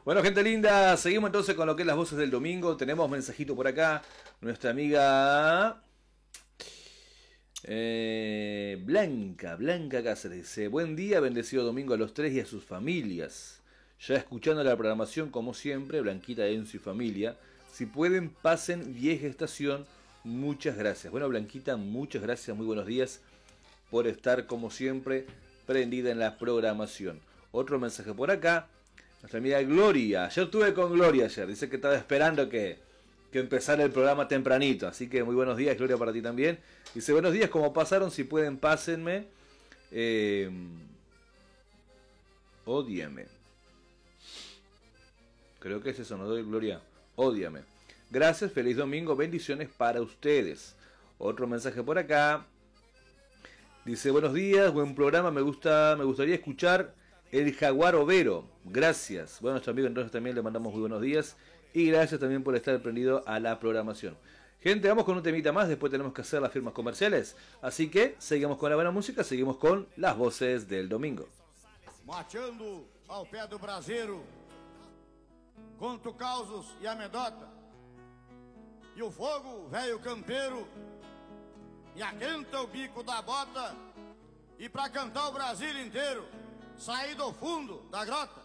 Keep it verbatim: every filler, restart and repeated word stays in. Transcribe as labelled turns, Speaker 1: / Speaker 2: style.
Speaker 1: Bueno, gente linda, seguimos entonces con lo que es las voces del domingo. Tenemos mensajito por acá. Nuestra amiga eh, Blanca, Blanca Cáceres dice: buen día, bendecido domingo a los tres y a sus familias. Ya escuchando la programación como siempre, Blanquita, Enzo y familia. Si pueden, pasen vieja estación. Muchas gracias. Bueno, Blanquita, muchas gracias, muy buenos días por estar como siempre prendida en la programación. Otro mensaje por acá. Nuestra amiga Gloria. Yo estuve con Gloria ayer. Dice que estaba esperando que, que empezara el programa tempranito. Así que muy buenos días, Gloria, para ti también. Dice: buenos días, ¿cómo pasaron? Si pueden, pásenme. Eh, Ódiame. Creo que es eso, ¿no, doy, Gloria? Ódiame. Gracias, feliz domingo, bendiciones para ustedes. Otro mensaje por acá. Dice: buenos días, buen programa, me gusta, me gustaría escuchar El Jaguar Overo. Gracias. Bueno, nuestro amigo entonces también le mandamos muy buenos días. Y gracias también por estar prendido a la programación. Gente, vamos con un temita más. Después tenemos que hacer las firmas comerciales. Así que seguimos con la buena música. Seguimos con las voces del domingo.
Speaker 2: Marchando ao pé do braseiro, conto causos e anedota. E o fogo, velho campeiro, e aquenta o bico da bota. E pra cantar o Brasil inteiro, saí do fundo da grota.